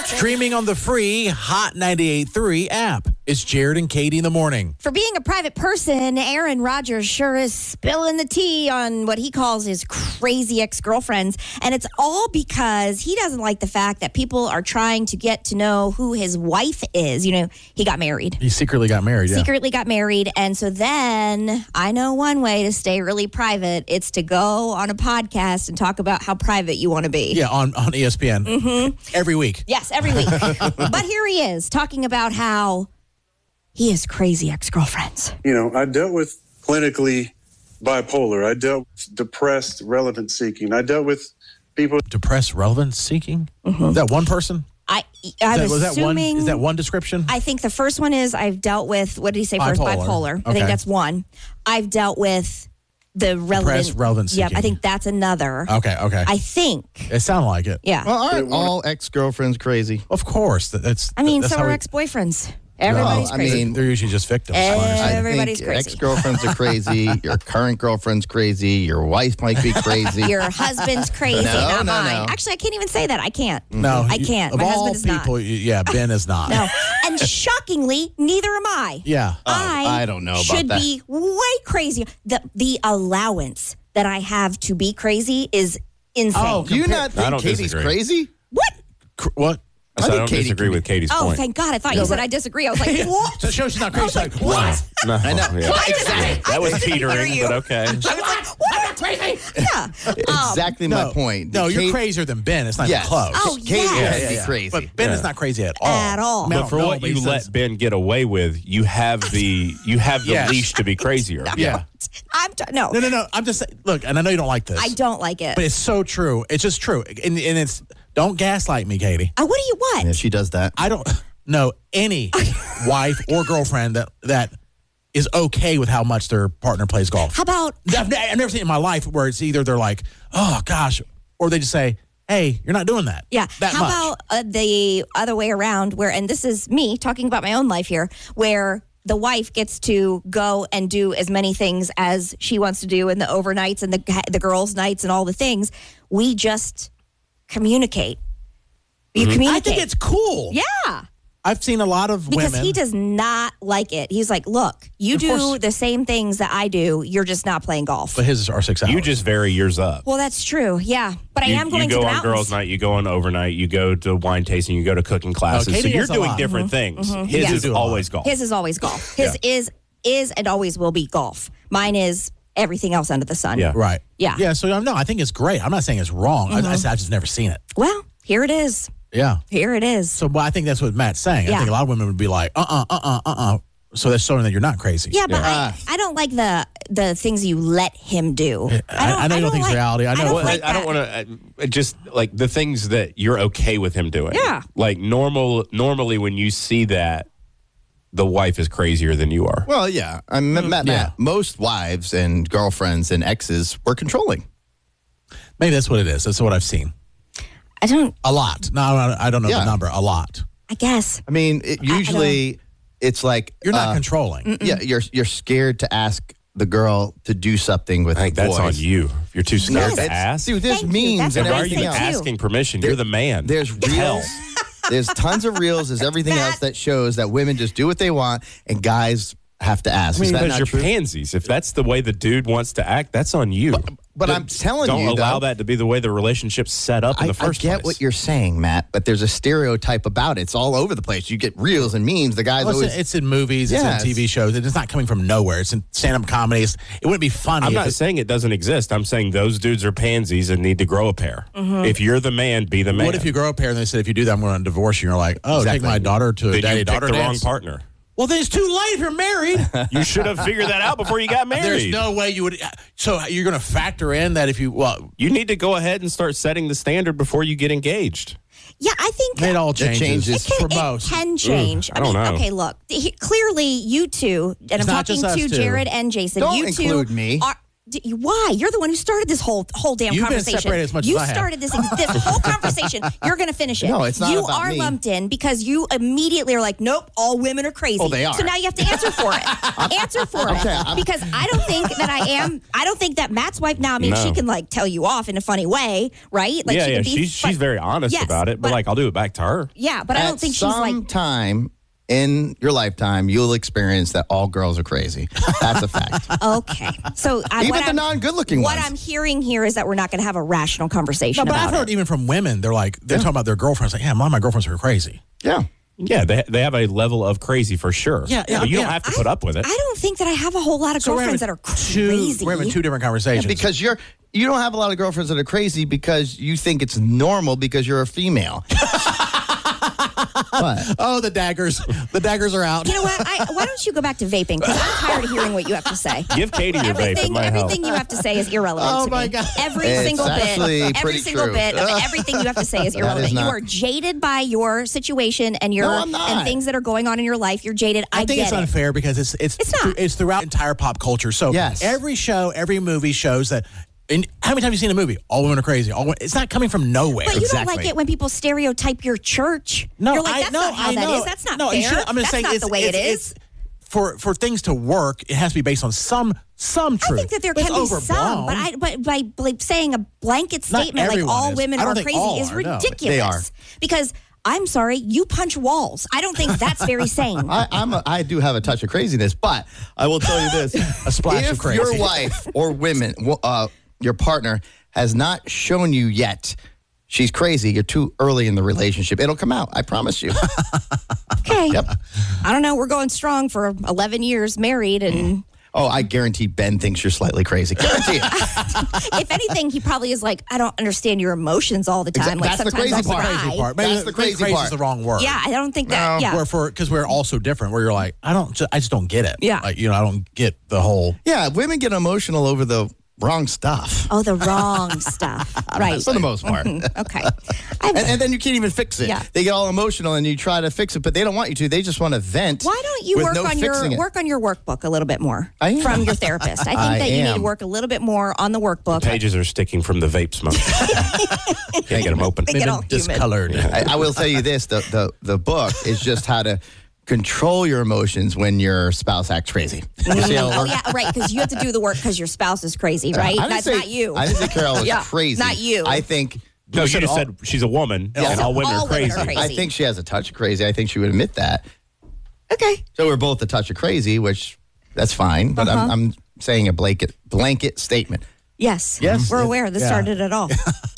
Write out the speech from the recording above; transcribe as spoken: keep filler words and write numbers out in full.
Streaming on the free Hot ninety-eight point three app. It's Jared and Katie in the morning. For being a private person, Aaron Rodgers sure is spilling the tea on what he calls his crazy ex-girlfriends. And it's all because he doesn't like the fact that people are trying to get to know who his wife is. You know, he got married. He secretly got married, yeah. Secretly got married. And so then I know one way to stay really private. It's to go on a podcast and talk about how private you want to be. Yeah, on, on E S P N. Mm-hmm. Every week. Yes, every week. But here he is talking about how he has crazy ex-girlfriends. You know, I dealt with clinically bipolar. I dealt with depressed relevance seeking. I dealt with people. Depressed relevance seeking? Mm-hmm. Is that one person? I, I'm is that, was assuming. That one, is that one description? I think the first one is I've dealt with, what did he say bipolar. first? Bipolar. Okay. I think that's one. I've dealt with the relevant. Depressed relevance seeking. Yep, I think that's another. Okay, okay. I think. It sounded like it. Yeah. Well, aren't all ex-girlfriends crazy? Of course. That's. I mean, that's so how are we- ex-boyfriends. Everybody's No, I crazy. mean, They're usually just victims. I understand. Everybody's I think crazy. ex-girlfriends are crazy. Your current girlfriend's crazy. Your wife might be crazy. Your husband's crazy, No, not no, mine. no. Actually, I can't even say that. I can't. No, I you- can't. Of My all husband is not. people, yeah, Ben is not. No. And shockingly, neither am I. Yeah. I, I don't know about should that. be way crazier. The the allowance that I have to be crazy is insane. Oh, Do you not I think don't Katie's disagree. crazy? What? Cr- What? I, said I think don't Katie disagree can be- with Katie's Oh, point. thank God. I thought you said I disagree. I was like, what? So it shows she's not crazy. I was She's like, like, what? No, I know. yeah. Exactly. That was I didn't hear teetering, you. but okay. I was like, what? I'm not crazy. Yeah. Um, Exactly No, my point. No, you're Kate- crazier than Ben. It's not Yes. even close. Oh, Katie yes. has to be crazy. But Ben Yeah. is not crazy at all. At all. I mean, I But for don't know, what but you he let says- Ben get away with, you have the you have the Yes. leash to be crazier. Yeah. I'm t- no. No, no, no. I'm just saying, look, and I know you don't like this. I don't like it. But it's so true. It's just true. And, and it's, don't gaslight me, Katie. Uh, what do you want? Yeah, she does that. I don't know any wife or girlfriend that, that is okay with how much their partner plays golf. How about I've, ne- I've never seen it in my life where it's either they're like, oh, gosh, or they just say, hey, you're not doing that. Yeah. That How much. about uh, the other way around where, and this is me talking about my own life here, where the wife gets to go and do as many things as she wants to do in the overnights and the the girls' nights and all the things. We just communicate. You communicate. I think it's cool. yeah. I've seen a lot of Because women. he does not like it. He's like, look, you Of do course. the same things that I do. You're just not playing golf. But his are six hours. You just vary yours up. Well, that's true. Yeah. But you, I am going you to go the on mountains. girls' night, you go on overnight, you go to wine tasting, you go to cooking classes. Katie so you're does a doing lot. different things. His Yeah. is You do a lot. always golf. His is always golf. His is is and always will be golf. Mine is everything else under the sun. Yeah. Right. Yeah. Yeah. So, no, I think it's great. I'm not saying it's wrong. I, I, said I've just never seen it. Well, here it is. Yeah. Here it is. So, well, I think that's what Matt's saying. I Yeah. think a lot of women would be like, uh uh, uh uh, uh uh. So that's showing that you're not crazy. Yeah, but Yeah. I, I don't like the the things you let him do. I- I know you don't think it's like, reality. I know. don't Well, like I don't that. want to just like the things that you're okay with him doing. Yeah. Like normal, normally when you see that, the wife is crazier than you are. Well, yeah. I Mm. Matt, Matt, Yeah. most wives and girlfriends and exes were controlling. Maybe that's what it is. That's what I've seen. I don't. A lot. No, I don't know Yeah. the number. A lot. I guess. I mean, it, I- I usually it's like You're not uh, controlling. Yeah, you're you're scared to ask the girl to do something with I think the that's on boys. you. If you're too scared Yes. to It's- ask, Dude, there's Thank you. memes That's and what why I are you everything say else. too. asking permission? You're the man. There's Hell. reels. There's tons of reels. There's everything else that shows that women just do what they want and guys have to ask. I mean, Is that because not you're true? pansies. If that's the way the dude wants to act, that's on you. but Th- I'm telling don't you, allow though- that to be the way the relationship's set up in I, the first I get place. what you're saying, Matt, but there's a stereotype about it. It's all over the place. You get reels and memes. The guys Well, always. it's, it's in movies. Yes. It's in T V shows. It's not coming from nowhere. It's in stand-up comedies. It wouldn't be funny. I'm if not it- saying it doesn't exist. I'm saying those dudes are pansies and need to grow a pair. If you're the man, be the man. What if you grow up here and they said, if you do that, I'm going to divorce you? And you're like, oh, Exactly. take my daughter to a Then you picked daddy-daughter the wrong dance? partner? Well, then it's too late if you're married. You should have figured that out before you got married. There's no way you would. So you're going to factor in that if you, well, You need to go ahead and start setting the standard before you get engaged. Yeah, I think it all changes, changes. It can, for it most. can change. I don't mean, know. okay, look. He, clearly, you two, and It's I'm not talking just us to two. Jared and Jason. Don't you two include me. Are, D- Why? You're the one who started this whole whole damn You've been conversation. separated as much you as I have. started this this whole conversation. You're going to finish it. No, it's not You about are me. lumped in because you immediately are like, nope, all women are crazy. Oh, they are. So now you have to answer for it. answer for Okay, it I'm- because I don't think that I am. I don't think that Matt's wife. Now, I mean, No. she can like tell you off in a funny way, right? Like yeah, she yeah. can be, She's but- she's very honest Yes, about it, but, but- like I'll do it back to her. Yeah, but I At don't think she's some like. time in your lifetime, you'll experience that all girls are crazy. That's a fact. Okay, so I, Even what the I'm- non-good-looking What ones. I'm hearing here is that we're not going to have a rational conversation No, but about I've heard it. even from women, they're like, they're talking about their girlfriends. Like, yeah, mom, my girlfriends are crazy. Yeah. Yeah, they they have a level of crazy for sure. Yeah, yeah, but you yeah. don't have to put up with it. I don't think that I have a whole lot of So we're girlfriends that having are two- crazy. We're having two different conversations. Because you're you don't have a lot of girlfriends that are crazy because you think it's normal because you're a female. What? oh, the daggers. The daggers are out. You know what? I, why don't you go back to vaping? Because I'm tired of hearing what you have to say. Give Katie your vape. It Everything, might help. everything you have to say is irrelevant Oh, to my me. God. Every It's single actually bit, every pretty single true. bit of everything you have to say is That irrelevant. is You not- are jaded by your situation and your No, I'm not. and things that are going on in your life. You're jaded. I, I think get it's it. unfair because it's it's It's not. it's throughout entire pop culture. So Yes. every show, every movie shows that. And how many times have you seen a movie? All women are crazy. All women, it's not coming from nowhere. But you don't Exactly. like it when people stereotype your church. No, You're like, I that's no, not how I that know. is. That's not no, you fair. should- I'm just that's saying not it's, the way it's, it it's- is. For for things to work, it has to be based on some some I truth. think that there But can it's be some, overblown. but I but by, by saying a blanket Not statement like everyone all is. women I don't are think crazy all is are, no. ridiculous. They are. Because I'm sorry, you punch walls. I don't think that's very sane. I, I'm a, I do have a touch of craziness, but I will tell you this: A splash if of crazy. your wife or women, uh, your partner has not shown you yet she's crazy, you're too early in the relationship. It'll come out. I promise you. Okay. Yep. I don't know. We're going strong for eleven years married, and Oh, I guarantee Ben thinks you're slightly crazy. Guarantee it. if anything, he probably is like, I don't understand your emotions all the time. Exactly. Like That's the sometimes crazy I part. cry. crazy part. That's Maybe, the maybe crazy crazy part. is the wrong word. Yeah, I don't think that. No. Yeah. Where for because we're all so different. Where you're like, I don't, ju- I just don't get it. Yeah. Like you know, I don't get the whole. Yeah, women get emotional over the wrong stuff. Oh, the wrong stuff. Right. For the most part. Mhm. Okay. And, I've, and then you can't even fix it. Yeah. They get all emotional and you try to fix it, but they don't want you to. They just want to vent. why don't you with work no on your fixing it. work on your workbook a little bit more I am. from your therapist? I think I that you need to am. work a little bit more on the workbook. Pages are sticking from the vape smoke. Can't get them open. They They've get been all humid. discolored. I, I will tell you this: the, the the book is just how to control your emotions when your spouse acts crazy. You see how it Oh works? yeah, right. Because you have to do the work because your spouse is crazy, right? I didn't That's say- not you. I didn't say Carol was Yeah, crazy. not you. I think. No, you said just all- said she's a woman Yeah. and So all women all are women crazy. are crazy. I think she has a touch of crazy. I think she would admit that. Okay. So we're both a touch of crazy, which that's fine. But I'm, I'm saying a blanket blanket statement. Yes. Yes. We're aware this Yeah. started it all.